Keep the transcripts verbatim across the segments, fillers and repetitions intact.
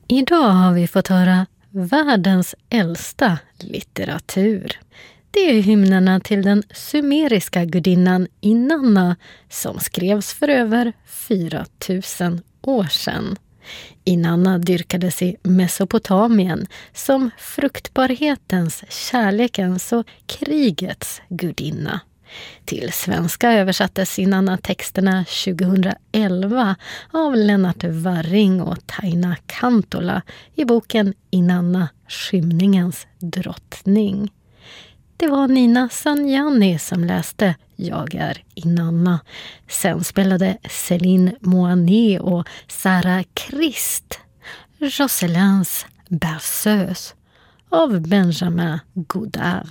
Idag har vi fått höra världens äldsta litteratur. Det är hymnerna till den sumeriska gudinnan Inanna som skrevs för över fyra tusen år sedan. Inanna dyrkades i Mesopotamien som fruktbarhetens, kärlekens och krigets gudinna. Till svenska översattes Inanna-texterna tjugohundraelva av Lennart Warring och Taina Kantola i boken Inanna, skymningens drottning. Det var Nina Sanjani som läste Jag är Inanna. Sen spelade Céline Moanet och Sarah Christ Jocelins Berceuse av Benjamin Godard.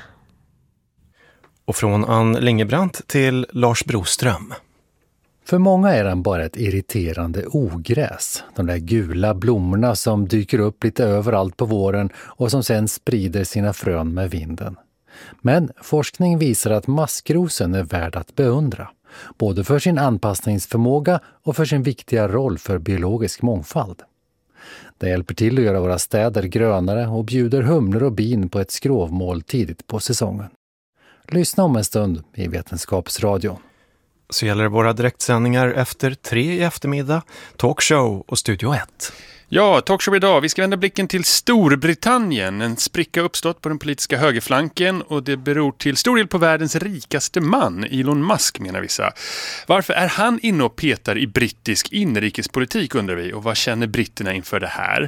Och från Ann Lingebrandt till Lars Broström. För många är den bara ett irriterande ogräs. De där gula blommorna som dyker upp lite överallt på våren och som sen sprider sina frön med vinden. Men forskning visar att maskrosen är värd att beundra. Både för sin anpassningsförmåga och för sin viktiga roll för biologisk mångfald. Det hjälper till att göra våra städer grönare och bjuder humlor och bin på ett skrovmål tidigt på säsongen. Lyssna om en stund i Vetenskapsradion. Så gäller det våra direktsändningar efter tre i eftermiddag, talkshow och Studio ett. Ja, talkshow idag. Vi ska vända blicken till Storbritannien. En spricka uppstått på den politiska högerflanken och det beror till stor del på världens rikaste man, Elon Musk menar vissa. Varför är han inne och petar i brittisk inrikespolitik undrar vi och vad känner britterna inför det här?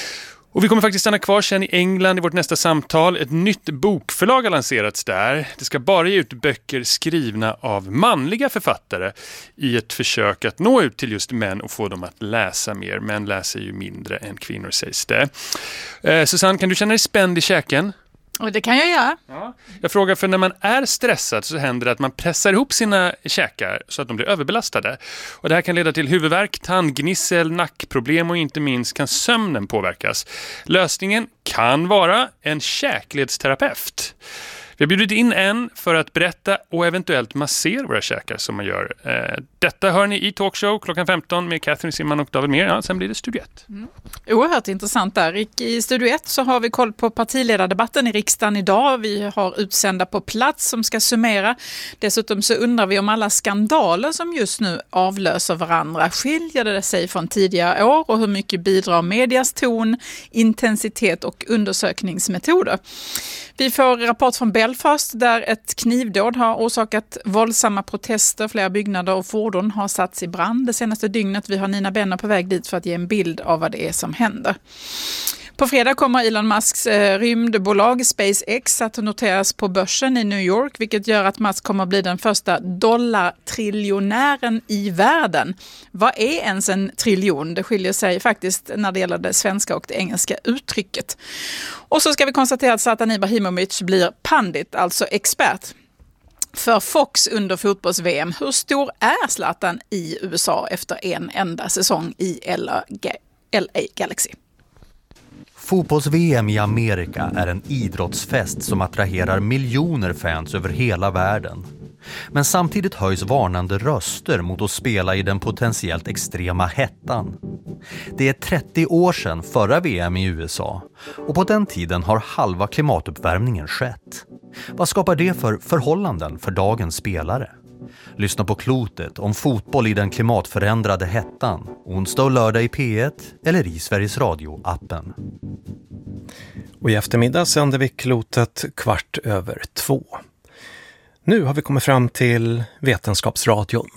Och vi kommer faktiskt stanna kvar sen i England i vårt nästa samtal. Ett nytt bokförlag har lanserats där. Det ska bara ge ut böcker skrivna av manliga författare i ett försök att nå ut till just män och få dem att läsa mer. Män läser ju mindre än kvinnor sägs det. Eh, Susanne, kan du känna dig spänd i käken? Och det kan jag göra. Ja. Jag frågar för när man är stressad så händer det att man pressar ihop sina käkar så att de blir överbelastade. Och det här kan leda till huvudvärk, tandgnissel, nackproblem och inte minst kan sömnen påverkas. Lösningen kan vara en käkledsterapeut. Vi har bjudit in en för att berätta och eventuellt massera våra käkar som man gör. Eh, detta hör ni i talkshow klockan femton med Catherine Simman och David Mer. Ja, sen blir det Studio ett. Mm. Oerhört intressant där. I Studio ett så har vi koll på partiledardebatten i riksdagen idag. Vi har utsända på plats som ska summera. Dessutom så undrar vi om alla skandaler som just nu avlöser varandra. Skiljer det sig från tidigare år och hur mycket bidrar medias ton, intensitet och undersökningsmetoder? Vi får rapport från Belfast där ett knivdåd har orsakat våldsamma protester. Flera byggnader och fordon har satts i brand det senaste dygnet. Vi har Nina Benner på väg dit för att ge en bild av vad det är som händer. På fredag kommer Elon Musks eh, rymdbolag SpaceX att noteras på börsen i New York, vilket gör att Musk kommer att bli den första dollartriljonären i världen. Vad är ens en triljon? Det skiljer sig faktiskt när det gäller det svenska och det engelska uttrycket. Och så ska vi konstatera att Zlatan Ibrahimovic blir pandit, alltså expert för Fox under fotbolls-V M. Hur stor är Zlatan i U S A efter en enda säsong i L A Galaxy? Fotbolls-V M i Amerika är en idrottsfest som attraherar miljoner fans över hela världen. Men samtidigt höjs varnande röster mot att spela i den potentiellt extrema hettan. Det är trettio år sedan förra V M i U S A och på den tiden har halva klimatuppvärmningen skett. Vad skapar det för förhållanden för dagens spelare? Lyssna på Klotet om fotboll i den klimatförändrade hettan. Onsdag och lördag i P ett eller i Sveriges Radio-appen. Och i eftermiddag sänder vi Klotet kvart över två. Nu har vi kommit fram till Vetenskapsradion.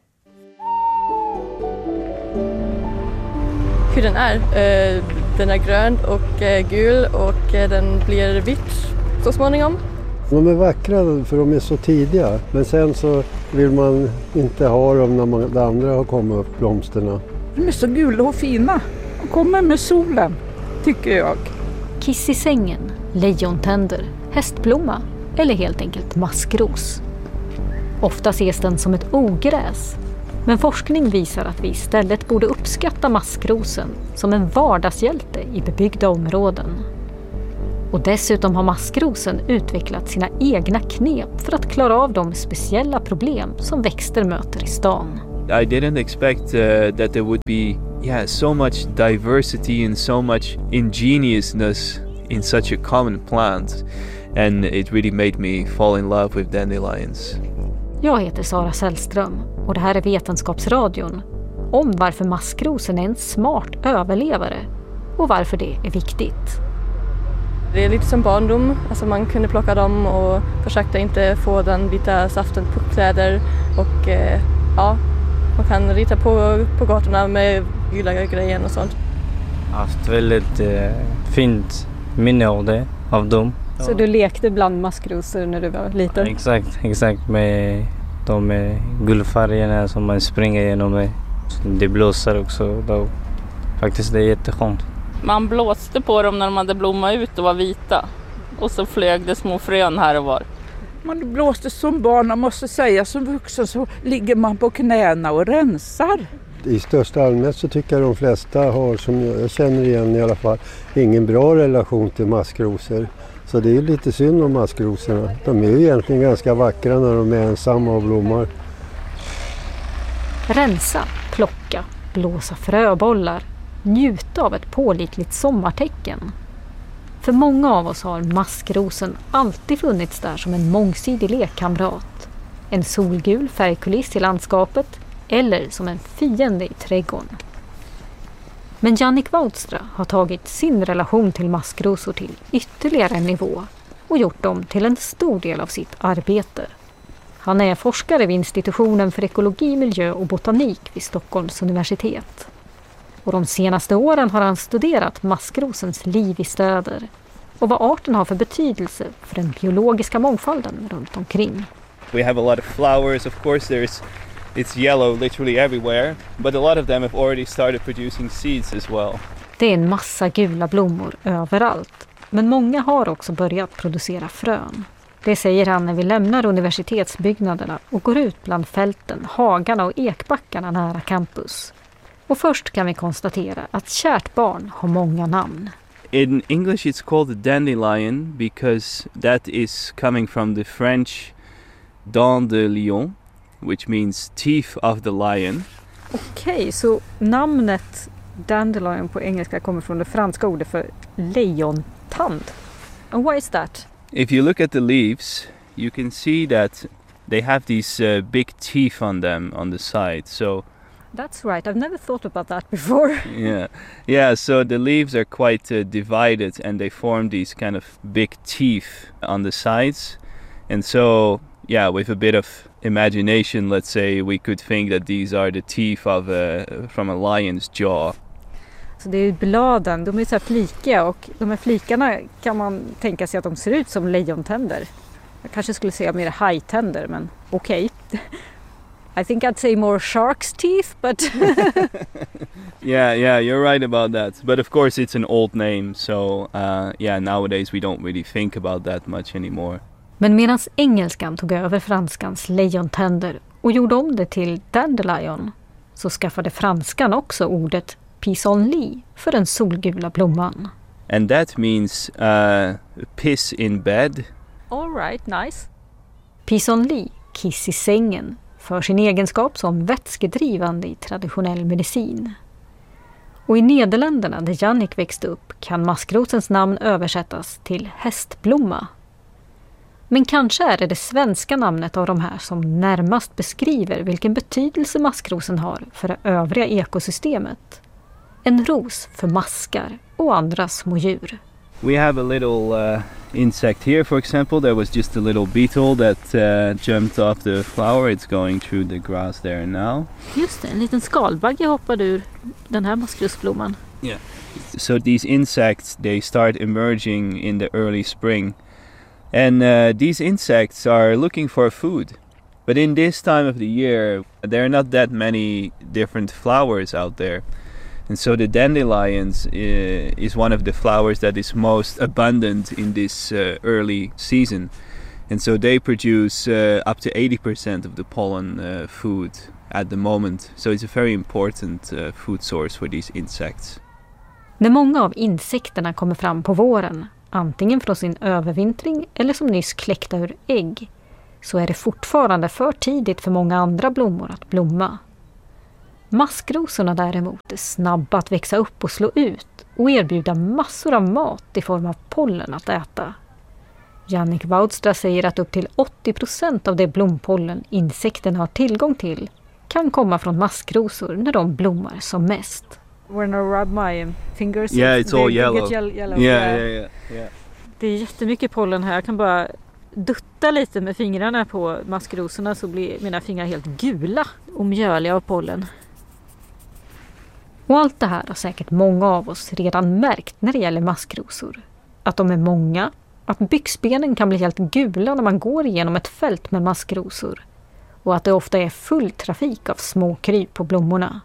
Hur den är. Den är grön och gul och den blir vitt så småningom. De är vackra för de är så tidiga, men sen så vill man inte ha dem när man, de andra har kommit upp, blomsterna. De är så gula och fina och kommer med solen, tycker jag. Kiss i sängen, lejontänder, hästblomma eller helt enkelt maskros. Ofta ses den som ett ogräs, men forskning visar att vi istället borde uppskatta maskrosen som en vardagshjälte i bebyggda områden. Och dessutom har maskrosen utvecklat sina egna knep för att klara av de speciella problem som växter möter i stan. I didn't expect uh, that there would be yeah, so much diversity and so much ingeniousness in such a common plant, and it really made me fall in love with dandelions. Jag heter Sara Sällström och det här är Vetenskapsradion om varför maskrosen är en smart överlevare och varför det är viktigt. Det är lite som barndom, alltså man kunde plocka dem och försökte inte få den vita saften på kläder och eh, ja, man kan rita på, på gatorna med gula grejer och sånt. Jag har haft väldigt eh, fint minne av det, av dem. Så du lekte bland maskrosor när du var liten? Ja, exakt, exakt med de med guldfärgerna som man springer igenom med. Det blåser också då. Faktiskt det är jätteskönt. Man blåste på dem när de hade blommat ut och var vita. Och så flög det små frön här och var. Man blåste som barn och måste säga som vuxen så ligger man på knäna och rensar. I största allmänhet så tycker jag de flesta har, som jag känner igen i alla fall, ingen bra relation till maskrosor. Så det är lite synd om maskrosorna. De är ju egentligen ganska vackra när de är ensamma och blommar. Rensa, plocka, blåsa fröbollar, njuta av ett pålitligt sommartecken. För många av oss har maskrosen alltid funnits där som en mångsidig lekkamrat. En solgul färgkuliss i landskapet eller som en fiende i trädgården. Men Jannik Woudstra har tagit sin relation till maskrosor till ytterligare en nivå och gjort dem till en stor del av sitt arbete. Han är forskare vid institutionen för ekologi, miljö och botanik vid Stockholms universitet. Och de senaste åren har han studerat maskrosens liv i städer och vad arten har för betydelse för den biologiska mångfalden runt omkring. We have a lot of flowers, of course there's it's yellow literally everywhere, but a lot of them have already started producing seeds as well. Det är en massa gula blommor överallt, men många har också börjat producera frön. Det säger han när vi lämnar universitetsbyggnaderna och går ut bland fälten, hagarna och ekbackarna nära campus. Och först kan vi konstatera att kärt barn har många namn. In English it's called a dandelion because that is coming from the French dent de lion, which means teeth of the lion. Okej, okay, så namnet dandelion på engelska kommer från det franska ordet för lejontand. And why is that? If you look at the leaves, you can see that they have these uh, big teeth on them on the side. So that's right. I've never thought about that before. yeah. Yeah, so the leaves are quite uh, divided and they form these kind of big teeth on the sides. And so, yeah, with a bit of imagination, let's say, we could think that these are the teeth of a, from a lion's jaw. Så det är bladen, de är så här flikiga och de här flikarna kan man tänka sig att de ser ut som lejontänder. Jag kanske skulle säga mer hajtänder, men okej. Okay. I think I'd say more shark's teeth, but... yeah, yeah, you're right about that. But of course it's an old name, so uh, yeah, nowadays we don't really think about that much anymore. Men medan engelskan tog över franskans lejontänder och gjorde om det till dandelion, så skaffade franskan också ordet pissenlit för den solgula blomman. And that means uh, piss in bed. All right, nice. Pissenlit, kiss i sängen, för sin egenskap som vätskedrivande i traditionell medicin. Och i Nederländerna där Jannik växte upp kan maskrosens namn översättas till hästblomma. Men kanske är det det svenska namnet av de här som närmast beskriver vilken betydelse maskrosen har för det övriga ekosystemet. En ros för maskar och andra små djur. We have a little uh, insect here, for example. There was just a little beetle that uh, jumped off the flower. It's going through the grass there now. Just det, en liten skalbagge hoppade ur den här maskrosblomman. Yeah. So these insects, they start emerging in the early spring. And uh, these insects are looking for food. But in this time of the year, there are not that many different flowers out there. And so the dandelions uh, is one of the flowers that is most abundant in this uh, early season. And so they produce uh, up to eighty percent of the pollen uh, food at the moment. So it's a very important uh, food source for these insects. När många av insekterna kommer fram på våren, antingen från sin övervintring eller som nyss kläckta ur ägg, så är det fortfarande för tidigt för många andra blommor att blomma. Maskrosorna däremot är snabba att växa upp och slå ut och erbjuda massor av mat i form av pollen att äta. Jannik Woudstra säger att upp till åttio procent av det blompollen insekterna har tillgång till kan komma från maskrosor när de blommar som mest. When I rub my fingers, yeah, it's all yellow. yellow. Yeah, yeah, yeah, yeah. Det är jättemycket pollen här. Jag kan bara dutta lite med fingrarna på maskrosorna så blir mina fingrar helt gula och mjöliga av pollen. Och allt det här har säkert många av oss redan märkt när det gäller maskrosor. Att de är många, att byxbenen kan bli helt gula när man går igenom ett fält med maskrosor och att det ofta är full trafik av små kryp på blommorna.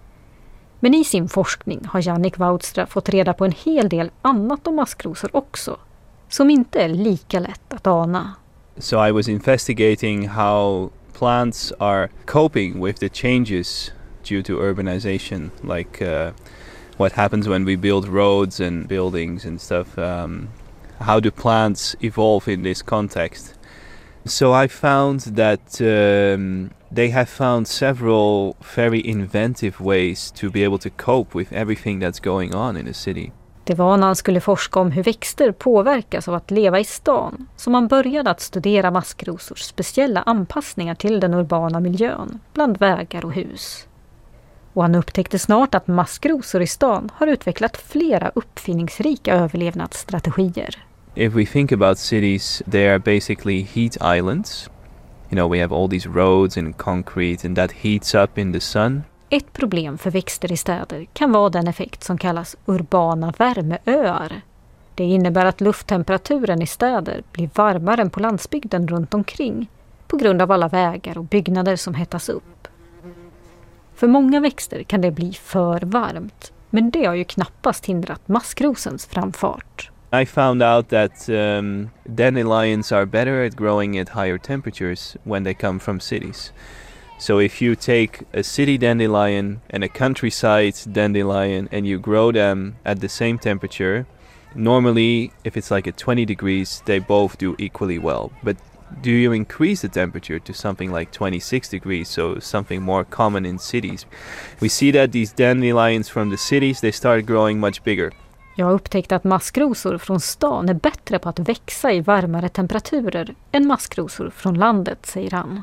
Men i sin forskning har Jannik Woudstra fått reda på en hel del annat om maskrosor också, som inte är lika lätt att ana. So I was investigating how plants are coping with the changes due to urbanization, like uh, what happens when we build roads and buildings and stuff. Um, how do plants evolve in this context? So I found that um, they have found several very inventive ways to be able to cope with everything that's going on in a city. Det var när han skulle forska om hur växter påverkas av att leva i stan som han började att studera maskrosors speciella anpassningar till den urbana miljön, bland vägar och hus. Och han upptäckte snart att maskrosor i stan har utvecklat flera uppfinningsrika överlevnadsstrategier. If we think about cities, they are basically heat islands. You know, we have all these roads and concrete and that heats up in the sun. Ett problem för växter i städer kan vara den effekt som kallas urbana värmeöar. Det innebär att lufttemperaturen i städer blir varmare än på landsbygden runt omkring på grund av alla vägar och byggnader som hettas upp. För många växter kan det bli för varmt, men det har ju knappast hindrat maskrosens framfart. I found out that um, dandelions are better at growing at higher temperatures when they come from cities. So if you take a city dandelion and a countryside dandelion and you grow them at the same temperature, normally if it's like at twenty degrees, they both do equally well. But do you increase the temperature to something like twenty-six degrees, so something more common in cities? We see that these dandelions from the cities, they start growing much bigger. Jag har upptäckt att maskrosor från stan är bättre på att växa i varmare temperaturer än maskrosor från landet, säger han.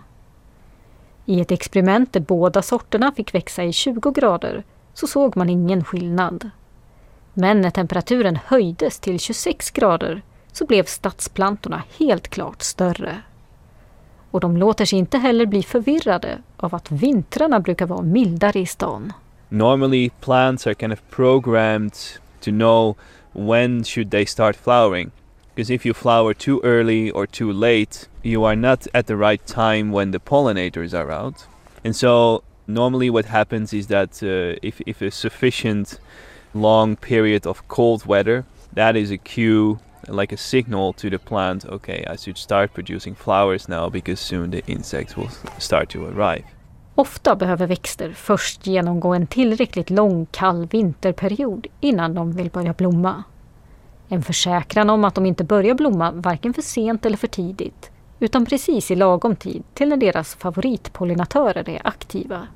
I ett experiment där båda sorterna fick växa i tjugo grader så såg man ingen skillnad. Men när temperaturen höjdes till tjugosex grader så blev stadsplantorna helt klart större. Och de låter sig inte heller bli förvirrade av att vintrarna brukar vara mildare i stan. Normally plants are kind of programmed to know when should they start flowering. Because if you flower too early or too late, you are not at the right time when the pollinators are out. And so normally what happens is that uh, if, if a sufficient long period of cold weather, that is a cue, like a signal to the plant, okay, I should start producing flowers now because soon the insects will start to arrive. Ofta behöver växter först genomgå en tillräckligt lång kall vinterperiod innan de vill börja blomma. En försäkran om att de inte börjar blomma varken för sent eller för tidigt, utan precis i lagom tid till när deras favoritpollinatörer är aktiva.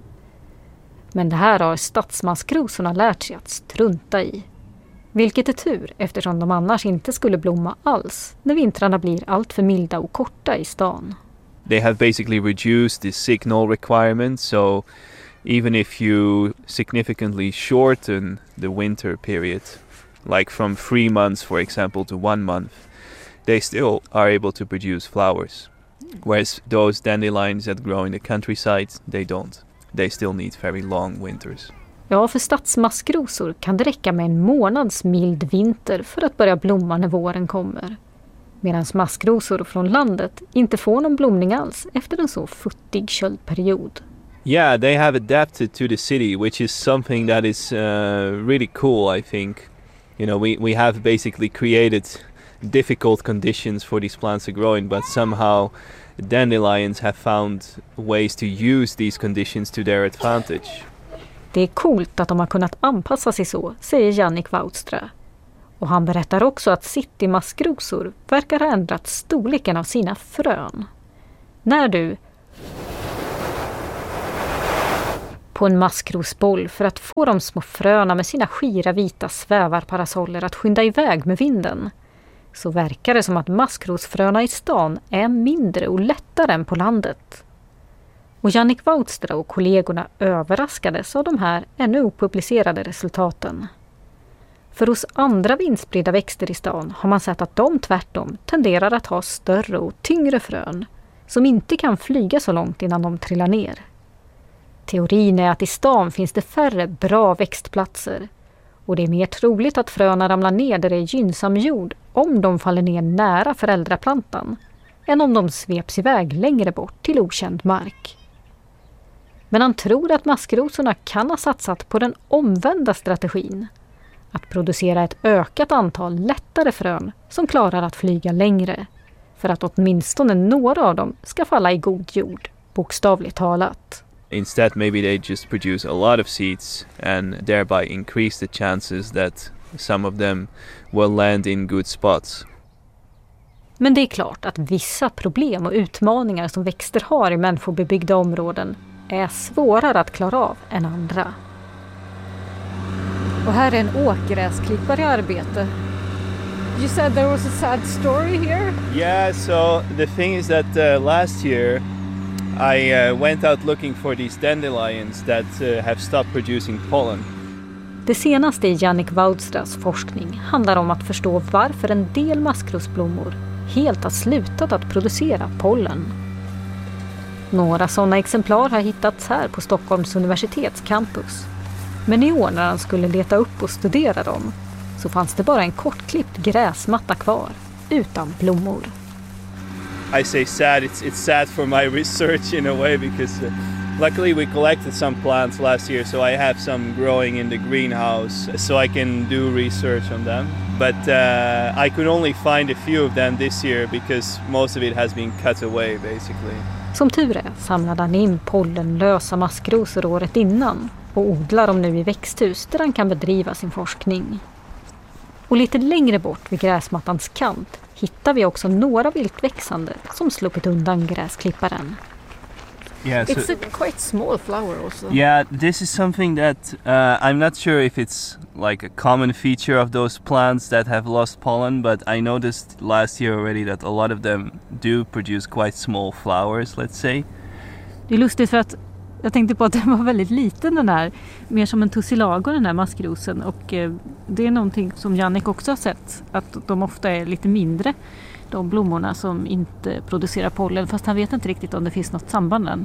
Men det här har stadsmaskrosorna lärt sig att strunta i. Vilket är tur eftersom de annars inte skulle blomma alls när vintrarna blir allt för milda och korta i stan. They have basically reduced the signal requirements, so even if you significantly shorten the winter period, like from three months, for example, to one month, they still are able to produce flowers. Whereas those dandelions that grow in the countryside, they don't. They still need very long winters. Ja, för stadsmaskrosor kan det räcka med en månads mild vinter för att börja blomma när våren kommer. Medan maskrosor från landet inte får någon blomning alls efter en så futtig köldperiod. Yeah, they have adapted to the city, which is something that is uh, really cool, I think. You know, we, we have basically created difficult conditions for these plants to grow in, but somehow dandelions have found ways to use these conditions to their advantage. Det är coolt att de har kunnat anpassa sig så, säger Jannik Woudstra. Och han berättar också att citymaskrosor verkar ha ändrat storleken av sina frön. När du på en maskrosboll för att få de små fröna med sina skira vita svävarparasoller att skynda iväg med vinden, så verkar det som att maskrosfröna i stan är mindre och lättare än på landet. Och Jannik Woudstra och kollegorna överraskades av de här ännu opublicerade resultaten. För hos andra vindspridda växter i stan har man sett att de tvärtom tenderar att ha större och tyngre frön som inte kan flyga så långt innan de trillar ner. Teorin är att i stan finns det färre bra växtplatser och det är mer troligt att fröna ramlar ner där det är gynnsam jord om de faller ner nära föräldraplantan än om de sveps iväg längre bort till okänd mark. Men han tror att maskrosorna kan ha satsat på den omvända strategin, att producera ett ökat antal lättare frön som klarar att flyga längre, för att åtminstone några av dem ska falla i god jord, bokstavligt talat. Instead, maybe they just produce a lot of seeds and thereby increase the chances that some of them will land in good spots. Men det är klart att vissa problem och utmaningar som växter har i människobebyggda områden är svårare att klara av än andra. Och här är en åkgräsklippare i arbete. You said there was a sad story here? Yeah, so the thing is that uh, last year I uh, went out looking for these dandelions that uh, have stopped producing pollen. Det senaste i Jannik Woudstras forskning handlar om att förstå varför en del maskrosblommor helt har slutat att producera pollen. Några sådana exemplar har hittats här på Stockholms universitets campus. Men i år när han skulle leta upp och studera dem så fanns det bara en kortklippt gräsmatta kvar utan blommor. I say sad, it's, it's sad for my research in a way because uh, luckily we collected some plants last year, so I have some growing in the greenhouse so I can do research on them. But uh, I could only find a few of them this year because most of it has been cut away basically. Som tur är samlade han in pollenlösa maskrosor året innan och odlar dem nu i växthus där han kan bedriva sin forskning. Och lite längre bort vid gräsmattans kant hittar vi också några viltväxande som sluppit undan gräsklipparen. Yeah, so it's a quite small flower also. Yeah, this is something that uh, I'm not sure if it's like a common feature of those plants that have lost pollen, but I noticed last year already that a lot of them do produce quite small flowers, let's say. Det är lustigt för att jag tänkte på att den var väldigt liten den här, mer som en tussilago den här maskrosen, och eh, det är någonting som Jannik också har sett, att de ofta är lite mindre, de blommorna som inte producerar pollen, fast han vet inte riktigt om det finns något samband än.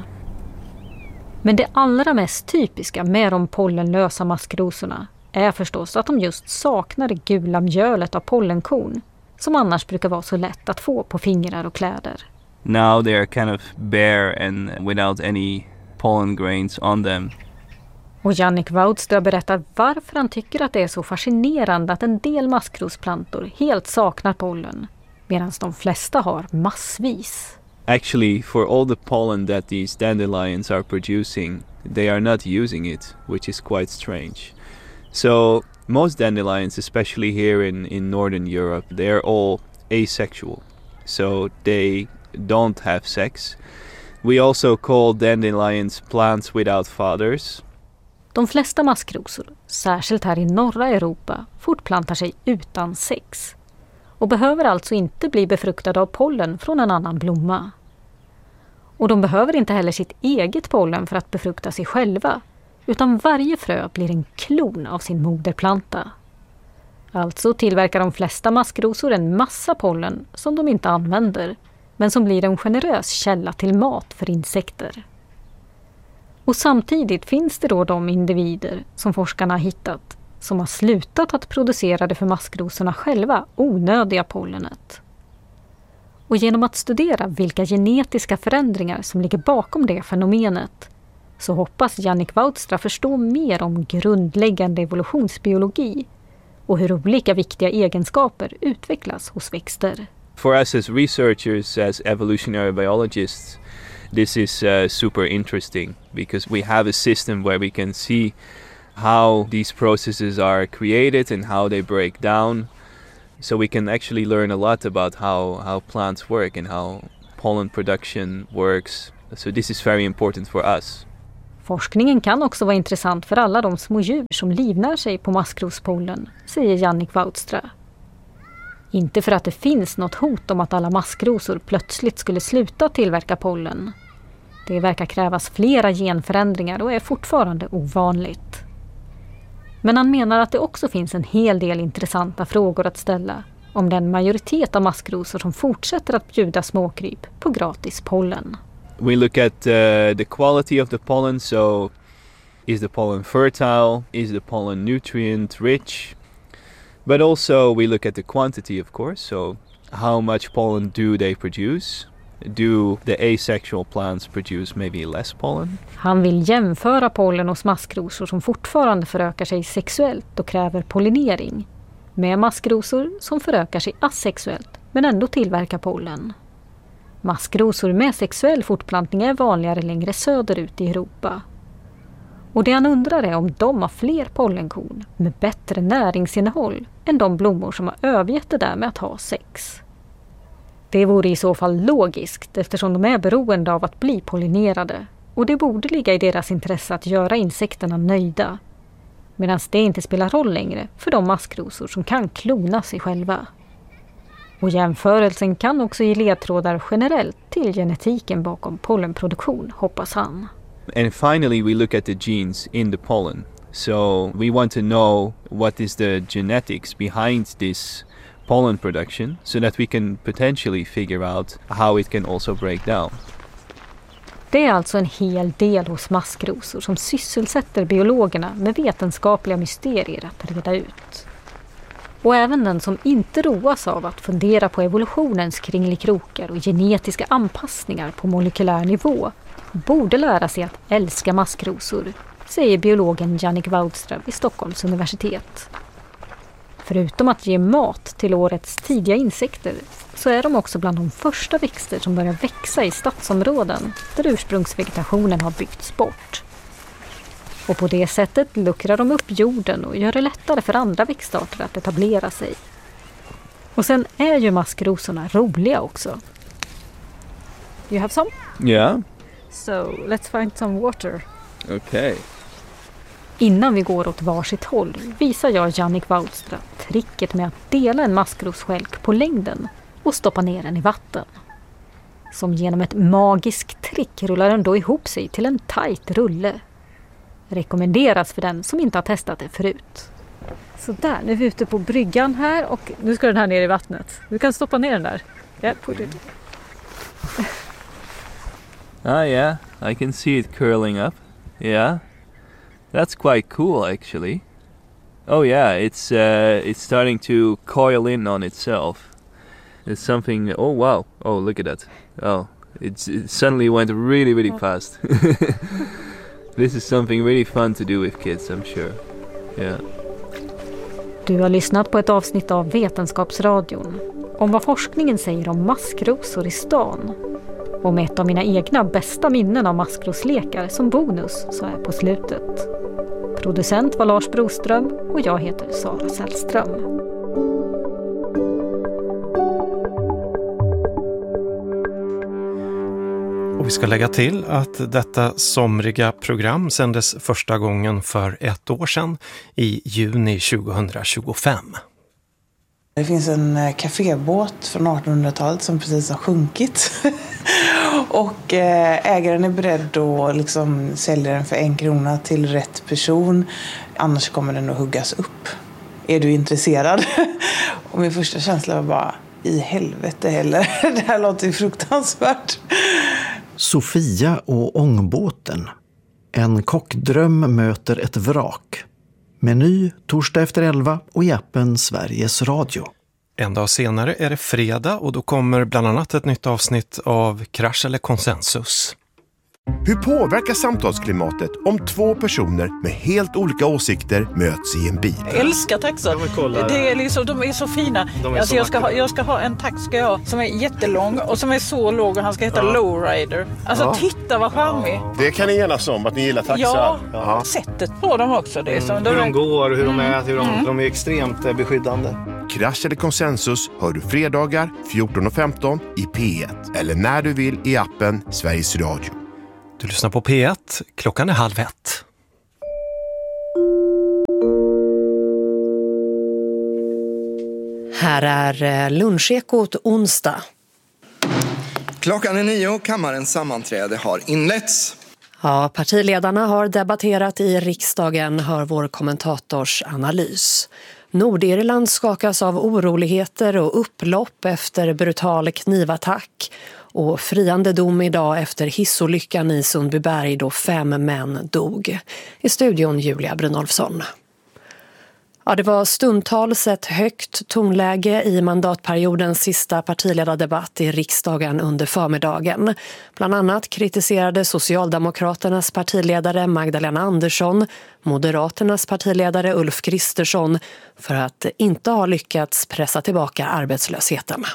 Men det allra mest typiska med de pollenlösa maskrosorna är förstås att de just saknar det gula mjölet av pollenkorn, som annars brukar vara så lätt att få på fingrar och kläder. Now they are kind of bare and without any pollen grains on them. Och Jannik Woudstra berättar varför han tycker att det är så fascinerande att en del maskrosplantor helt saknar pollen, medan de flesta har massvis. Actually, for all the pollen that these dandelions are producing, they are not using it, which is quite strange. So most dandelions, especially here in, in Northern Europe, they are all asexual. So they don't have sex. We also call dandelions plants without fathers. De flesta maskrosor, särskilt här i norra Europa, fortplantar sig utan sex och behöver alltså inte bli befruktade av pollen från en annan blomma. Och de behöver inte heller sitt eget pollen för att befrukta sig själva, utan varje frö blir en klon av sin moderplanta. Alltså tillverkar de flesta maskrosor en massa pollen som de inte använder, men som blir en generös källa till mat för insekter. Och samtidigt finns det då de individer som forskarna har hittat som har slutat att producera det för maskrosorna själva onödiga pollenet. Och genom att studera vilka genetiska förändringar som ligger bakom det fenomenet så hoppas Jannik Woudstra förstå mer om grundläggande evolutionsbiologi och hur olika viktiga egenskaper utvecklas hos växter. For us as researchers, as evolutionary biologists, this is uh, super interesting because we have a system where we can see how these processes are created and how they break down. So we can actually learn a lot about how, how plants work and how pollen production works. So this is very important for us. Forskningen kan också vara intressant för alla de små djur som livnär sig på maskrospollen, säger Jannik Woudstra. Inte för att det finns något hot om att alla maskrosor plötsligt skulle sluta tillverka pollen. Det verkar krävas flera genförändringar och är fortfarande ovanligt. Men han menar att det också finns en hel del intressanta frågor att ställa om den majoritet av maskrosor som fortsätter att bjuda småkryp på gratis pollen. We look at uh, the quality of the pollen, so is the pollen fertile, is the pollen nutrient rich? But also we look at the quantity, of course, so how much pollen do they produce? Do the asexual plants produce maybe less pollen? Han vill jämföra pollen hos maskrosor som fortfarande förökar sig sexuellt och kräver pollinering med maskrosor som förökar sig asexuellt men ändå tillverkar pollen. Maskrosor med sexuell fortplantning är vanligare längre söderut i Europa. Och det han undrar är om de har fler pollenkorn med bättre näringsinnehåll än de blommor som har övergett det där med att ha sex. Det vore i så fall logiskt eftersom de är beroende av att bli pollinerade och det borde ligga i deras intresse att göra insekterna nöjda. Medan det inte spelar roll längre för de maskrosor som kan klona sig själva. Och jämförelsen kan också ge ledtrådar generellt till genetiken bakom pollenproduktion, hoppas han. And finally we look at the genes in the pollen. So we want to know what is the genetics behind this pollen production so that we can potentially figure out how it can also break down. Det är alltså en hel del hos maskrosor som sysselsätter biologerna med vetenskapliga mysterier att reda ut. Och även den som inte roas av att fundera på evolutionens kringelikrokar och genetiska anpassningar på molekylär nivå borde lära sig att älska maskrosor, säger biologen Jannik Woudstra vid Stockholms universitet. Förutom att ge mat till årets tidiga insekter så är de också bland de första växter som börjar växa i stadsområden där ursprungsvegetationen har byggts bort. Och på det sättet luckrar de upp jorden och gör det lättare för andra växtarter att etablera sig. Och sen är ju maskrosorna roliga också. You have some? Yeah. So let's find some water. Okay. Innan vi går åt varsitt håll visar jag Jannik Woudstra tricket med att dela en maskrosskälk på längden och stoppa ner den i vatten. Som genom ett magiskt trick rullar den då ihop sig till en tajt rulle. Rekommenderas för den som inte har testat det förut. Så där, nu är vi ute på bryggan här och nu ska den här ner i vattnet. Du kan stoppa ner den där. Yeah, put it. Ah yeah, I can see it curling up. Yeah. That's quite cool actually. Oh yeah, it's uh, it's starting to coil in on itself. It's something, oh wow, oh look at that. Oh, it's, it suddenly went really really fast. This is something really fun to do with kids, I'm sure. Yeah. Du har lyssnat på ett avsnitt av Vetenskapsradion om vad forskningen säger om maskrosor i stan. Och med ett av mina egna bästa minnen av maskroslekar som bonus så är på slutet. Producent var Lars Broström och jag heter Sara Sällström. Och vi ska lägga till att detta somriga program sändes första gången för ett år sedan i juni tjugohundratjugofem. Det finns en kafébåt från artonhundratalet som precis har sjunkit. Och ägaren är beredd att liksom sälja den för en krona till rätt person. Annars kommer den att huggas upp. Är du intresserad? Och min första känsla var bara, i helvete heller. Det här låter ju fruktansvärt. Sofia och ångbåten. En kockdröm möter ett vrak. Meny torsdag efter elva och i appen Sveriges Radio. En dag senare är det fredag och då kommer bland annat ett nytt avsnitt av Krasch eller konsensus. Hur påverkar samtalsklimatet om två personer med helt olika åsikter möts i en bil? Jag älskar taxar. Det är liksom, de är så fina. Är alltså, så jag, ska ha, jag ska ha en tax ska jag ha, som är jättelång och som är så låg och han ska heta ja. Lowrider. Alltså ja. Titta vad charmig. Det kan ni enas om att ni gillar taxar. Ja, ja. Sättet på dem också. Det är som mm. Hur de går, hur de mm. äter, hur de, mm. de är extremt beskyddande. Krasch eller konsensus hör du fredagar fjorton och femton i P ett eller när du vill i appen Sveriges Radio. Du lyssnar på P ett, klockan är halv ett. Här är lunchekot onsdag. Klockan är nio, kammarens sammanträde har inletts. Ja, partiledarna har debatterat i riksdagen, hör vår kommentators analys. Nordirland skakas av oroligheter och upplopp efter brutal knivattack och friande dom idag efter hissolyckan i Sundbyberg då fem män dog. I studion Julia Brynolfsson. Ja, det var stundtals ett högt tonläge i mandatperiodens sista partiledardebatt i riksdagen under förmiddagen. Bland annat kritiserade Socialdemokraternas partiledare Magdalena Andersson Moderaternas partiledare Ulf Kristersson för att inte ha lyckats pressa tillbaka arbetslösheten.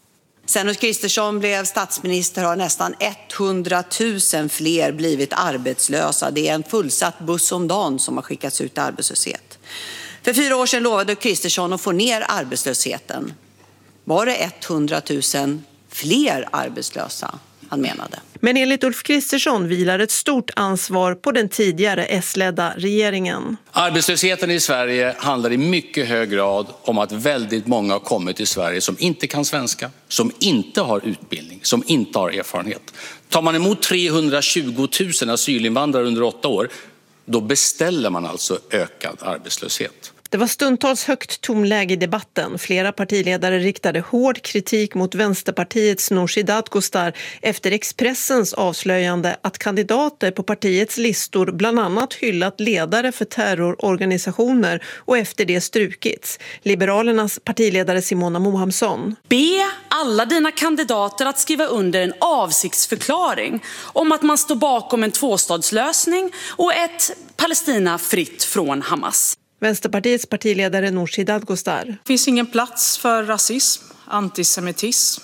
Sen Ulf Kristersson blev statsminister har nästan hundratusen fler blivit arbetslösa. Det är en fullsatt buss om dagen som har skickats ut i arbetslöshet. För fyra år sedan lovade Kristersson att få ner arbetslösheten. Var det hundratusen fler arbetslösa han menade? Men enligt Ulf Kristersson vilar ett stort ansvar på den tidigare S-ledda regeringen. Arbetslösheten i Sverige handlar i mycket hög grad om att väldigt många har kommit till Sverige som inte kan svenska, som inte har utbildning, som inte har erfarenhet. Tar man emot trehundratjugotusen asylinvandrare under åtta år, då beställer man alltså ökad arbetslöshet. Det var stundtals högt tonläge i debatten. Flera partiledare riktade hård kritik mot Vänsterpartiets Nooshi Dadgostar efter Expressens avslöjande att kandidater på partiets listor bland annat hyllat ledare för terrororganisationer och efter det strukits. Liberalernas partiledare Simona Mohamsson. Be alla dina kandidater att skriva under en avsiktsförklaring om att man står bakom en tvåstadslösning och ett Palestina fritt från Hamas. Vänsterpartiets partiledare Nooshi Dadgostar. Det finns ingen plats för rasism, antisemitism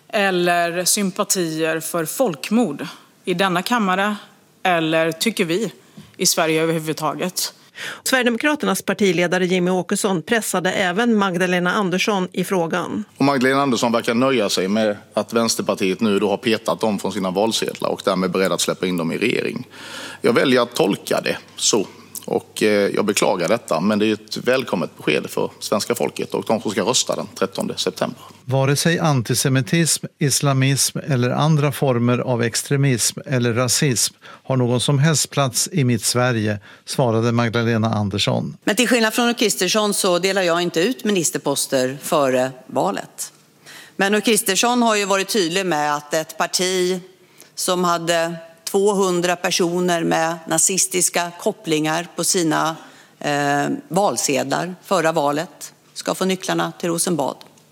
eller sympatier för folkmord i denna kammare eller, tycker vi, i Sverige överhuvudtaget. Sverigedemokraternas partiledare Jimmie Åkesson pressade även Magdalena Andersson i frågan. Och Magdalena Andersson verkar nöja sig med att Vänsterpartiet nu då har petat dem från sina valsedlar och därmed beredd att släppa in dem i regering. Jag väljer att tolka det så. Och jag beklagar detta, men det är ett välkommet besked för svenska folket och de som ska rösta den trettonde september. Vare sig antisemitism, islamism eller andra former av extremism eller rasism har någon som helst plats i mitt Sverige, svarade Magdalena Andersson. Men till skillnad från Ulf Kristersson så delar jag inte ut ministerposter före valet. Men Ulf Kristersson har ju varit tydlig med att ett parti som hade tvåhundra personer med nazistiska kopplingar på sina eh, valsedlar förra valet ska få nycklarna till Rosenbad.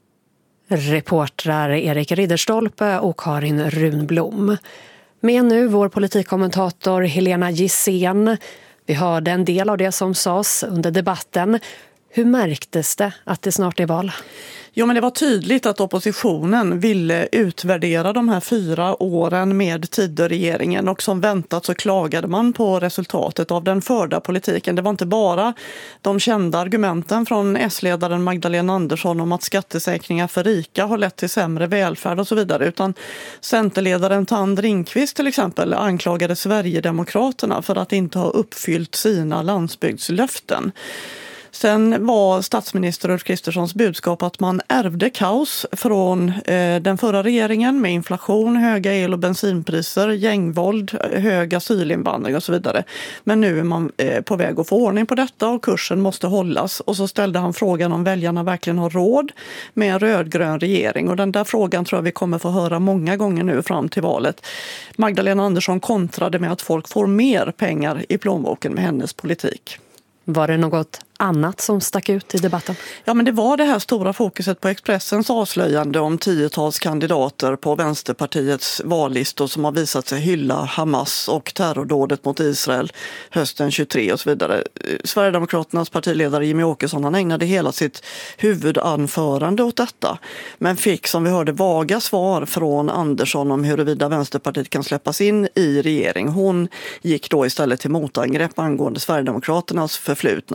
Reportrar Erik Ridderstolpe och Karin Runblom. Med nu vår politikkommentator Helena Gissén. Vi hörde en del av det som sades under debatten. Hur märktes det att det snart är val? Jo, men det var tydligt att oppositionen ville utvärdera de här fyra åren med Tidöregeringen och som väntat så klagade man på resultatet av den förda politiken. Det var inte bara de kända argumenten från S-ledaren Magdalena Andersson om att skattesänkningar för rika har lett till sämre välfärd och så vidare, utan Centerledaren Tand Ringqvist till exempel anklagade Sverigedemokraterna för att inte ha uppfyllt sina landsbygdslöften. Sen var statsminister Ulf Kristerssons budskap att man ärvde kaos från eh, den förra regeringen med inflation, höga el- och bensinpriser, gängvåld, hög asylinvandring och så vidare. Men nu är man eh, på väg att få ordning på detta och kursen måste hållas. Och så ställde han frågan om väljarna verkligen har råd med en rödgrön regering. Och den där frågan tror jag vi kommer få höra många gånger nu fram till valet. Magdalena Andersson kontrade med att folk får mer pengar i plånboken med hennes politik. Var det något annat som stack ut i debatten? Ja, men det var det här stora fokuset på Expressens avslöjande om tiotals kandidater på Vänsterpartiets vallistor som har visat sig hylla Hamas och terrordådet mot Israel hösten tjugotre och så vidare. Sverigedemokraternas partiledare Jimmie Åkesson, han ägnade hela sitt huvudanförande åt detta, men fick som vi hörde vaga svar från Andersson om huruvida Vänsterpartiet kan släppas in i regering. Hon gick då istället till motangrepp angående Sverigedemokraternas förflutna.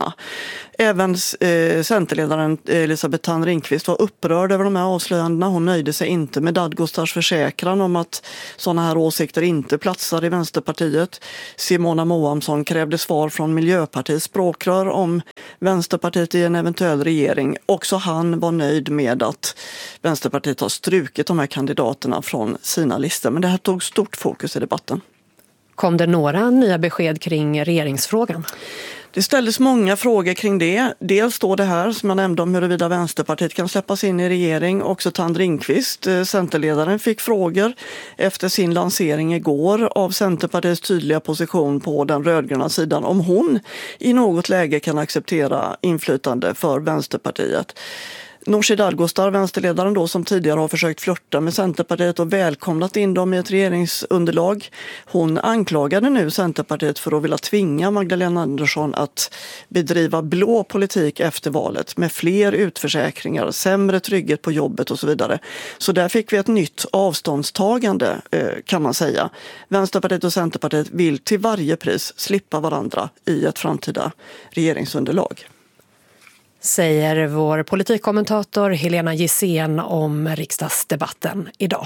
Även eh, centerledaren Elisabeth Thand Ringqvist var upprörd över de här avslöjandena. Hon nöjde sig inte med Dadgostars försäkran om att sådana här åsikter inte platsar i Vänsterpartiet. Simona Moamsson krävde svar från Miljöpartiets språkrör om Vänsterpartiet i en eventuell regering. Också han var nöjd med att Vänsterpartiet har strukit de här kandidaterna från sina listor. Men det här tog stort fokus i debatten. Kom det några nya besked kring regeringsfrågan? Det ställdes många frågor kring det. Dels står det här som jag nämnde om huruvida Vänsterpartiet kan släppas in i regering. Också Thand Ringqvist, centerledaren, fick frågor efter sin lansering igår av Centerpartiets tydliga position på den rödgröna sidan om hon i något läge kan acceptera inflytande för Vänsterpartiet. Nooshi Dadgostar, vänsterledaren då, som tidigare har försökt flirta med Centerpartiet och välkomnat in dem i ett regeringsunderlag. Hon anklagade nu Centerpartiet för att vilja tvinga Magdalena Andersson att bedriva blå politik efter valet med fler utförsäkringar, sämre trygghet på jobbet och så vidare. Så där fick vi ett nytt avståndstagande kan man säga. Vänsterpartiet och Centerpartiet vill till varje pris slippa varandra i ett framtida regeringsunderlag. Säger vår politikkommentator Helena Gissén om riksdagsdebatten idag.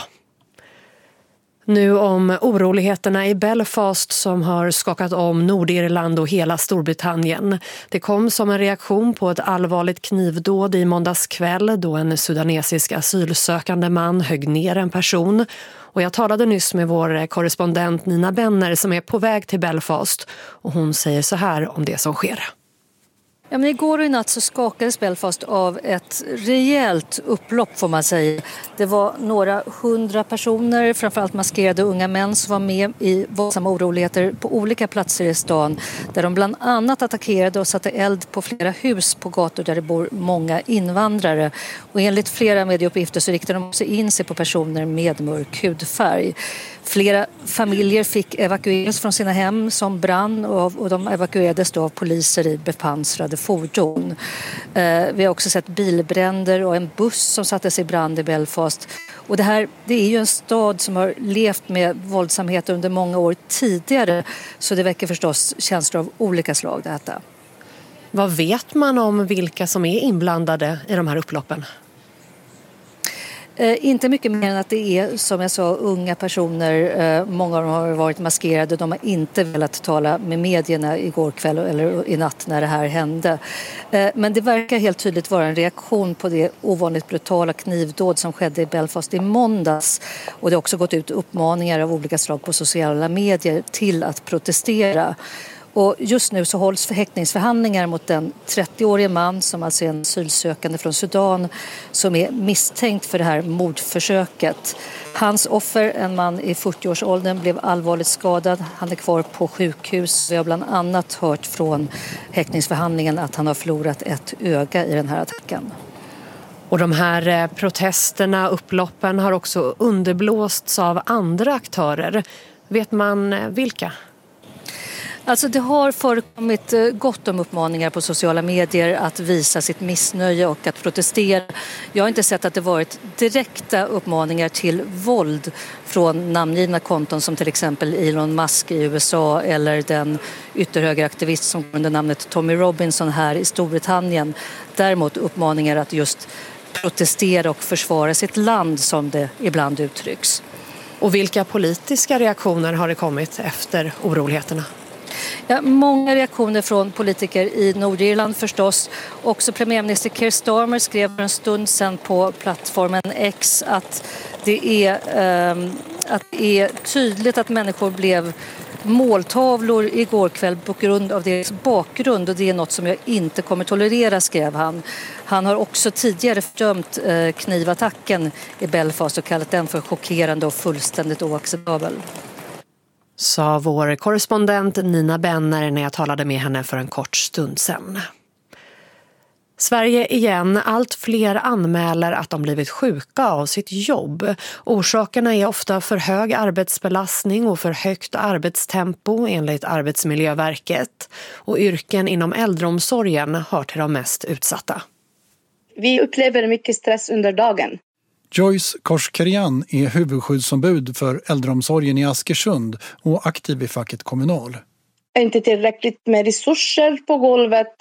Nu om oroligheterna i Belfast som har skakat om Nordirland och hela Storbritannien. Det kom som en reaktion på ett allvarligt knivdåd i måndags kväll då en sudanesisk asylsökande man högg ner en person. Och jag talade nyss med vår korrespondent Nina Benner som är på väg till Belfast och hon säger så här om det som sker. Ja, men igår och i natt så skakades Belfast av ett rejält upplopp får man säga. Det var några hundra personer, framförallt maskerade unga män som var med i våldsamma oroligheter på olika platser i stan. Där de bland annat attackerade och satte eld på flera hus på gator där det bor många invandrare. Och enligt flera medieuppgifter så riktade de också in sig på personer med mörk hudfärg. Flera familjer fick evakueras från sina hem som brann och, och de evakuerades då av poliser i bepansrade fordon. Eh, vi har också sett bilbränder och en buss som sattes i brand i Belfast. Och det här, det är ju en stad som har levt med våldsamhet under många år tidigare, så det väcker förstås känslor av olika slag detta. Vad vet man om vilka som är inblandade i de här upploppen? Eh, inte mycket mer än att det är, som jag sa, unga personer. Eh, många av dem har varit maskerade. De har inte velat tala med medierna igår kväll eller i natt när det här hände. Eh, men det verkar helt tydligt vara en reaktion på det ovanligt brutala knivdåd som skedde i Belfast i måndags. Och det har också gått ut uppmaningar av olika slag på sociala medier till att protestera. Och just nu så hålls häktningsförhandlingar mot en trettioårig man som alltså är en asylsökande från Sudan som är misstänkt för det här mordförsöket. Hans offer, en man i fyrtioårsåldern, blev allvarligt skadad. Han är kvar på sjukhus. Vi har bland annat hört från häktningsförhandlingen att han har förlorat ett öga i den här attacken. Och de här protesterna, upploppen har också underblåsts av andra aktörer. Vet man vilka? Alltså det har förekommit gott om uppmaningar på sociala medier att visa sitt missnöje och att protestera. Jag har inte sett att det varit direkta uppmaningar till våld från namngivna konton som till exempel Elon Musk i U S A eller den ytterhögeraktivist som går under namnet Tommy Robinson här i Storbritannien. Däremot uppmaningar att just protestera och försvara sitt land som det ibland uttrycks. Och vilka politiska reaktioner har det kommit efter oroligheterna? Ja, många reaktioner från politiker i Nordirland förstås. Också premiärminister Keir Starmer skrev för en stund sedan på plattformen X att det är, eh, att det är tydligt att människor blev måltavlor igår kväll på grund av deras bakgrund och det är något som jag inte kommer tolerera, skrev han. Han har också tidigare fördömt eh, knivattacken i Belfast och kallat den för chockerande och fullständigt oacceptabel. Sa vår korrespondent Nina Benner när jag talade med henne för en kort stund sedan. Sverige igen. Allt fler anmäler att de blivit sjuka av sitt jobb. Orsakerna är ofta för hög arbetsbelastning och för högt arbetstempo enligt Arbetsmiljöverket. Och yrken inom äldreomsorgen hör till de mest utsatta. Vi upplever mycket stress under dagen. Joyce Korskarian är huvudskyddsombud för äldreomsorgen i Askersund och aktiv i facket Kommunal. Inte tillräckligt med resurser på golvet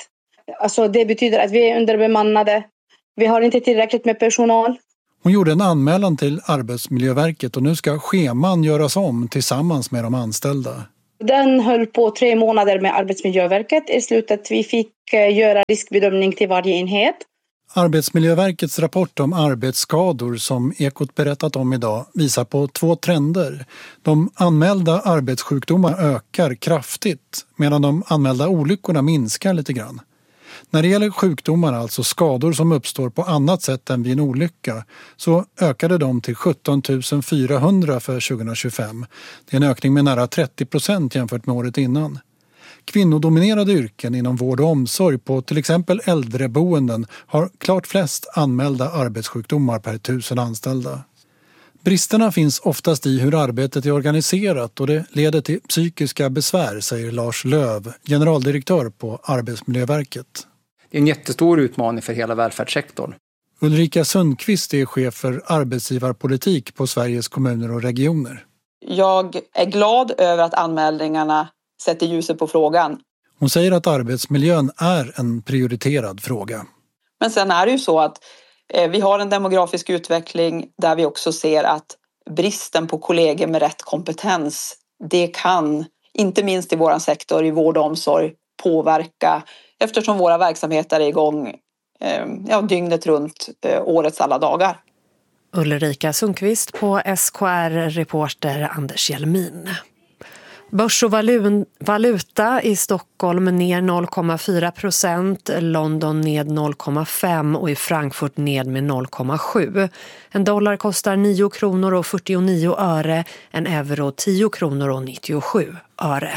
Alltså det betyder att vi är underbemannade. Vi har inte tillräckligt med personal. Hon gjorde en anmälan till Arbetsmiljöverket och nu ska scheman göras om tillsammans med de anställda. Den höll på tre månader med Arbetsmiljöverket. I slutet vi fick göra riskbedömning till varje enhet. Arbetsmiljöverkets rapport om arbetsskador som Ekot berättat om idag visar på två trender. De anmälda arbetssjukdomar ökar kraftigt medan de anmälda olyckorna minskar lite grann. När det gäller sjukdomar, alltså skador som uppstår på annat sätt än vid en olycka, så ökade de till sjutton tusen fyrahundra för tjugohundratjugofem. Det är en ökning med nära trettio procent jämfört med året innan. Kvinnodominerade yrken inom vård och omsorg på till exempel äldreboenden har klart flest anmälda arbetssjukdomar per tusen anställda. Bristerna finns oftast i hur arbetet är organiserat och det leder till psykiska besvär, säger Lars Löv, generaldirektör på Arbetsmiljöverket. Det är en jättestor utmaning för hela välfärdssektorn. Ulrika Sundqvist är chef för arbetsgivarpolitik på Sveriges kommuner och regioner. Jag är glad över att anmälningarna sätter ljuset på frågan. Hon säger att arbetsmiljön är en prioriterad fråga. Men sen är det ju så att eh, vi har en demografisk utveckling där vi också ser att bristen på kollegor med rätt kompetens, det kan, inte minst i vår sektor, i vård och omsorg, påverka eftersom våra verksamheter är igång eh, ja, dygnet runt eh, årets alla dagar. Ulrika Sundqvist på S K R-reporter Anders Hjelmin. Börs och valuta i Stockholm ner noll komma fyra procent, London ned noll komma fem och i Frankfurt ned med noll komma sju. En dollar kostar nio kronor och fyrtionio öre, en euro tio kronor och nittiosju öre.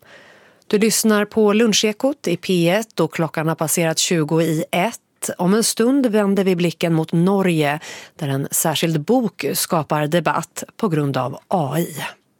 Du lyssnar på Lunchekot i P ett och klockan har passerat tjugo i ett. Om en stund vänder vi blicken mot Norge där en särskild bok skapar debatt på grund av A I.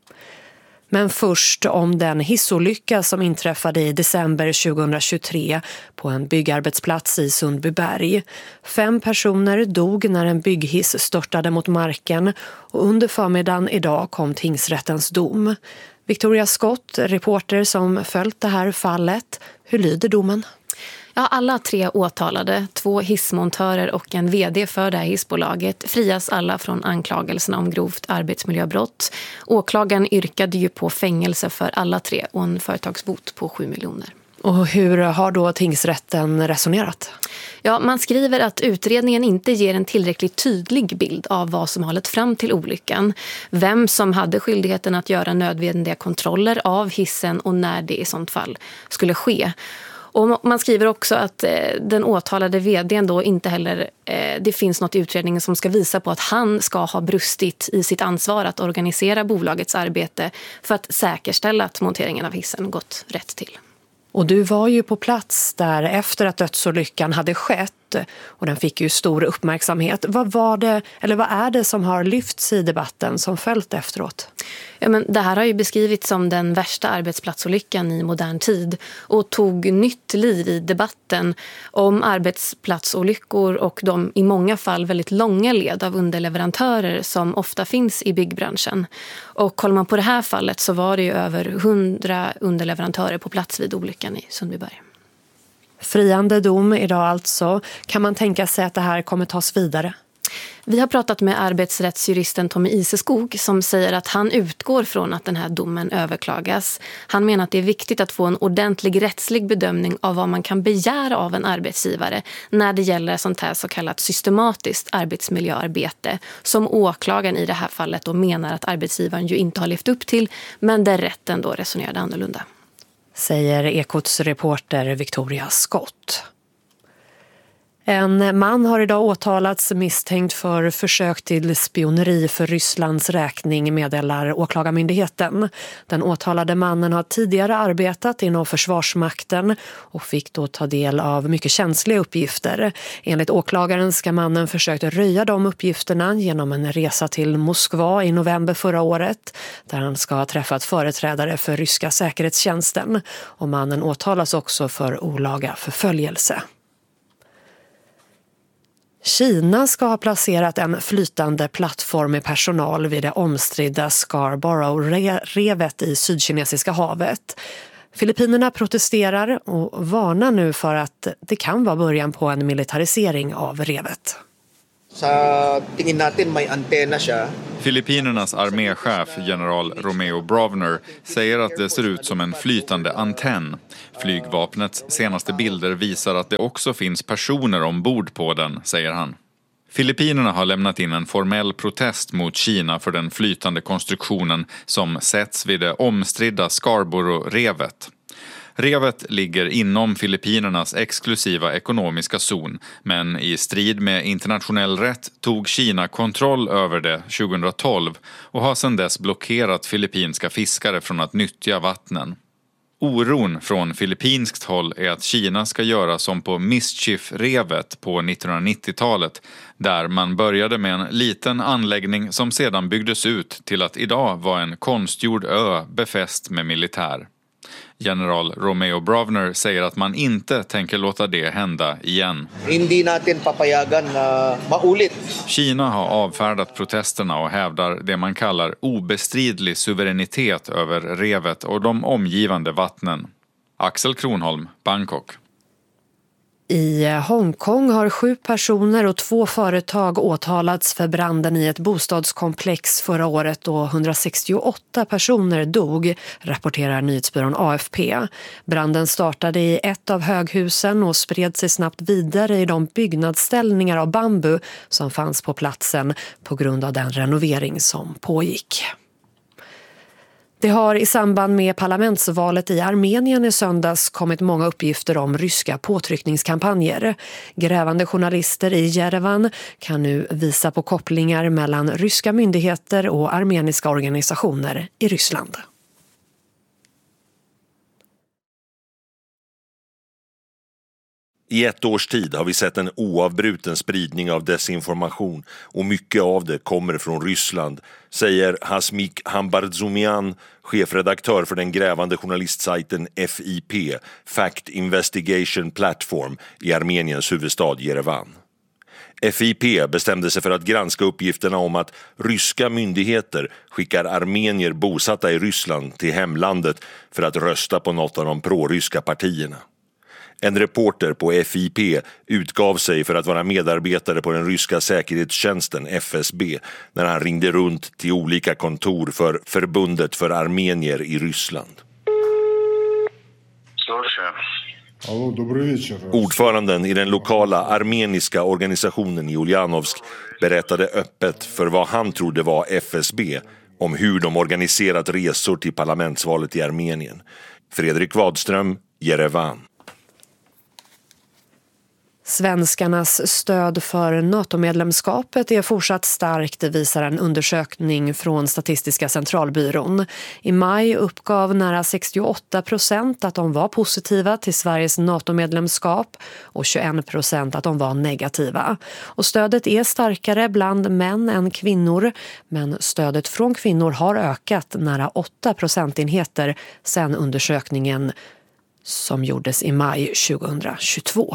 Men först om den hissolycka som inträffade i december tjugohundratjugotre på en byggarbetsplats i Sundbyberg. Fem personer dog när en bygghiss störtade mot marken och under förmiddagen idag kom tingsrättens dom. Victoria Scott, reporter som följt det här fallet. Hur lyder domen? Ja, alla tre åtalade, två hissmontörer och en vd för det här hissbolaget, frias alla från anklagelserna om grovt arbetsmiljöbrott. Åklagaren yrkade ju på fängelse för alla tre och en företagsbot på sju miljoner. Och hur har då tingsrätten resonerat? Ja, man skriver att utredningen inte ger en tillräckligt tydlig bild av vad som har lett fram till olyckan. Vem som hade skyldigheten att göra nödvändiga kontroller av hissen och när det i sånt fall skulle ske. Och man skriver också att eh, den åtalade vdn då inte heller, eh, det finns något i utredningen som ska visa på att han ska ha brustit i sitt ansvar att organisera bolagets arbete för att säkerställa att monteringen av hissen gått rätt till. Och du var ju på plats där efter att dödsolyckan hade skett och den fick ju stor uppmärksamhet. Vad var det, eller vad är det som har lyfts i debatten som följt efteråt? Ja, men det här har ju beskrivits som den värsta arbetsplatsolyckan i modern tid och tog nytt liv i debatten om arbetsplatsolyckor och de i många fall väldigt långa led av underleverantörer som ofta finns i byggbranschen. Och kollar man på det här fallet så var det ju över hundra underleverantörer på plats vid olyckan i Sundbyberg. Friande dom idag alltså. Kan man tänka sig att det här kommer tas vidare? Vi har pratat med arbetsrättsjuristen Tommy Iseskog som säger att han utgår från att den här domen överklagas. Han menar att det är viktigt att få en ordentlig rättslig bedömning av vad man kan begära av en arbetsgivare när det gäller sånt här så kallat systematiskt arbetsmiljöarbete som åklagaren i det här fallet då menar att arbetsgivaren ju inte har levt upp till, men där rätten då resonerade annorlunda. Säger Ekots reporter Victoria Scott. En man har idag åtalats misstänkt för försök till spioneri för Rysslands räkning, meddelar åklagarmyndigheten. Den åtalade mannen har tidigare arbetat inom Försvarsmakten och fick då ta del av mycket känsliga uppgifter. Enligt åklagaren ska mannen försökt röja de uppgifterna genom en resa till Moskva i november förra året där han ska ha träffat företrädare för ryska säkerhetstjänsten. Och mannen åtalas också för olaga förföljelse. Kina ska ha placerat en flytande plattform med personal vid det omstridda Scarborough-revet i Sydkinesiska havet. Filippinerna protesterar och varnar nu för att det kan vara början på en militarisering av revet. Sa tingin natin may antena siya. Filippinernas arméchef general Romeo Brovner säger att det ser ut som en flytande antenn. Flygvapnets senaste bilder visar att det också finns personer ombord på den, säger han. Filippinerna har lämnat in en formell protest mot Kina för den flytande konstruktionen som sätts vid det omstridda Scarborough-revet. Revet ligger inom Filippinernas exklusiva ekonomiska zon, men i strid med internationell rätt tog Kina kontroll över det tjugohundratolv och har sedan dess blockerat filippinska fiskare från att nyttja vattnen. Oron från filippinskt håll är att Kina ska göra som på Mischief-revet på nittonhundranittiotalet, där man började med en liten anläggning som sedan byggdes ut till att idag vara en konstgjord ö befäst med militär. General Romeo Brovner säger att man inte tänker låta det hända igen. Hindi natin papayagan na maulit. Kina har avfärdat protesterna och hävdar det man kallar obestridlig suveränitet över revet och de omgivande vattnen. Axel Kronholm, Bangkok. I Hongkong har sju personer och två företag åtalats för branden i ett bostadskomplex förra året då hundrasextioåtta personer dog, rapporterar nyhetsbyrån A F P. Branden startade i ett av höghusen och spred sig snabbt vidare i de byggnadsställningar av bambu som fanns på platsen på grund av den renovering som pågick. Det har i samband med parlamentsvalet i Armenien i söndags kommit många uppgifter om ryska påtryckningskampanjer. Grävande journalister i Jerevan kan nu visa på kopplingar mellan ryska myndigheter och armeniska organisationer i Ryssland. I ett års tid har vi sett en oavbruten spridning av desinformation och mycket av det kommer från Ryssland, säger Hasmik Hambardzumian, chefredaktör för den grävande journalistsajten F I P, Fact Investigation Platform, i Armeniens huvudstad Jerevan. F I P bestämde sig för att granska uppgifterna om att ryska myndigheter skickar armenier bosatta i Ryssland till hemlandet för att rösta på något av de proryska partierna. En reporter på F I P utgav sig för att vara medarbetare på den ryska säkerhetstjänsten F S B när han ringde runt till olika kontor för Förbundet för armenier i Ryssland. Ordföranden i den lokala armeniska organisationen i Ulyanovsk berättade öppet för vad han trodde var F S B om hur de organiserat resor till parlamentsvalet i Armenien. Fredrik Wadström, Jerevan. Svenskarnas stöd för NATO-medlemskapet är fortsatt starkt, visar en undersökning från Statistiska centralbyrån. I maj uppgav nära sextioåtta procent att de var positiva till Sveriges NATO-medlemskap och tjugoen procent att de var negativa. Och stödet är starkare bland män än kvinnor, men stödet från kvinnor har ökat nära åtta procentenheter sedan undersökningen som gjordes i maj tjugohundratjugotvå.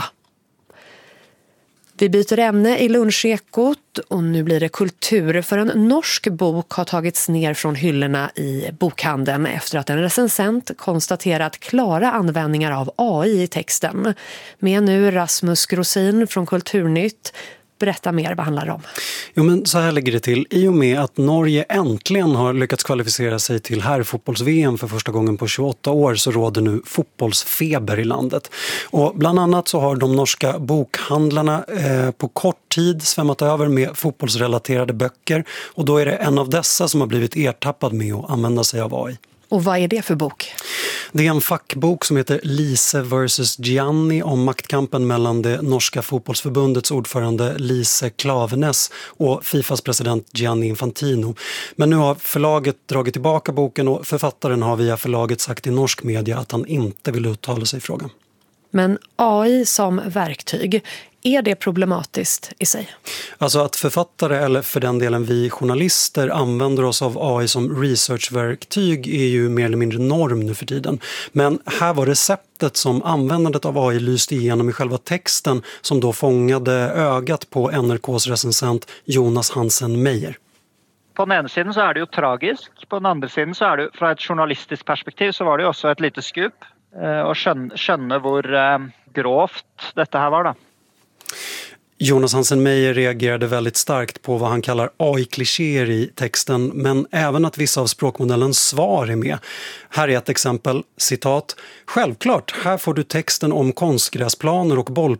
Vi byter ämne i lunchekot och nu blir det kultur, för en norsk bok har tagits ner från hyllorna i bokhandeln efter att en recensent konstaterat klara användningar av A I i texten. Med nu Rasmus Grosin från Kulturnytt. Berätta mer, vad handlar det om? Jo, men så här ligger det till. I och med att Norge äntligen har lyckats kvalificera sig till herrfotbolls-V M för första gången på tjugoåtta år så råder nu fotbollsfeber i landet. Och bland annat så har de norska bokhandlarna eh, på kort tid svämmat över med fotbollsrelaterade böcker. Och då är det en av dessa som har blivit ertappad med att använda sig av A I. Och vad är det för bok? Det är en fackbok som heter Lise versus Gianni om maktkampen mellan det norska fotbollsförbundets ordförande Lise Klaveness och Fifas president Gianni Infantino. Men nu har förlaget dragit tillbaka boken och författaren har via förlaget sagt i norsk media att han inte vill uttala sig i frågan. Men A I som verktyg, är det problematiskt i sig? Alltså att författare, eller för den delen vi journalister, använder oss av A I som researchverktyg är ju mer eller mindre norm nu för tiden. Men här var receptet som användandet av A I lyste igenom i själva texten som då fångade ögat på N R K:s recensent Jonas Hansen Meyer. på den ene siden så er det jo tragisk, på den andre siden så er det jo, fra et journalistisk perspektiv så var det jo også et lite skup, og skjønne, skjønne hvor grovt dette her var da. Jonas Hansen Meyer reagerade väldigt starkt på vad han kallar A I-klichéer i texten, men även att vissa av språkmodellens svar är med. Här är ett exempel, citat: "Självklart, här får du texten om konstgräsplaner och boll